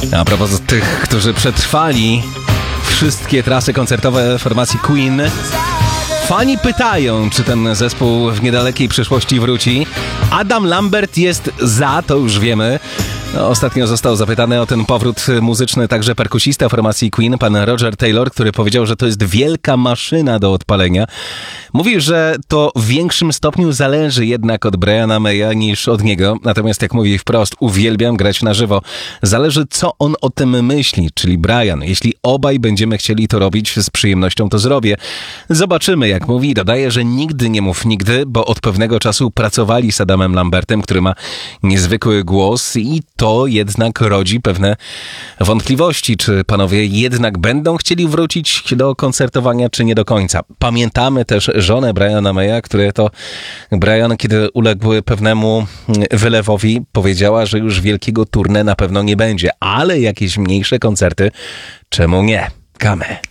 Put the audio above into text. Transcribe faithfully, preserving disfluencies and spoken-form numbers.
A propos tych, którzy przetrwali wszystkie trasy koncertowe formacji Queen, fani pytają, czy ten zespół w niedalekiej przyszłości wróci. Adam Lambert jest za, to już wiemy. No, ostatnio został zapytany o ten powrót muzyczny także perkusista formacji Queen, pan Roger Taylor, który powiedział, że to jest wielka maszyna do odpalenia. Mówi, że to w większym stopniu zależy jednak od Briana Maya niż od niego. Natomiast jak mówi wprost, uwielbiam grać na żywo. Zależy, co on o tym myśli, czyli Brian. Jeśli obaj będziemy chcieli to robić, z przyjemnością to zrobię. Zobaczymy, jak mówi. Dodaje, że nigdy nie mów nigdy, bo od pewnego czasu pracowali z Adamem Lambertem, który ma niezwykły głos i to jednak rodzi pewne wątpliwości, czy panowie jednak będą chcieli wrócić do koncertowania, czy nie do końca. Pamiętamy też żonę Briana Maya, który to Brian, kiedy uległ pewnemu wylewowi, powiedziała, że już wielkiego tournée na pewno nie będzie, ale jakieś mniejsze koncerty, czemu nie? Kamy.